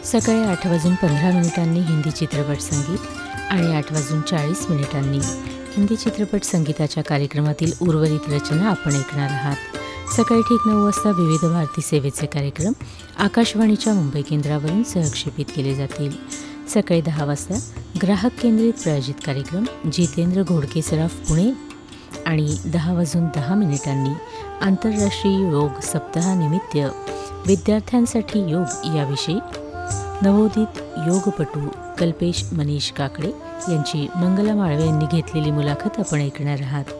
सकाळी 8:15 हिंदी चित्रपट संगीत आणि 8:40 हिंदी चित्रपट संगीताच्या कार्यक्रमातील उर्वरित रचना आपण ऐकणार आहात. सकाळी ठीक 9 वाजता विविध भारती सेवेचे कार्यक्रम आकाशवाणीच्या मुंबई केंद्रावरून सहक्षेपित केले जातील. सकाळी 10 वाजता ग्राहक केंद्रित प्रायोजित कार्यक्रम जितेंद्र घोडकेसराफ पुणे आणि 10:10 आंतरराष्ट्रीय योग सप्ताहानिमित्त विद्यार्थ्यांसाठी योग याविषयी नवोदित योगपटू कल्पेश मनीष काकडे यांची मंगला माळवे यांनी घेतलेली मुलाखत आपण ऐकणार आहात.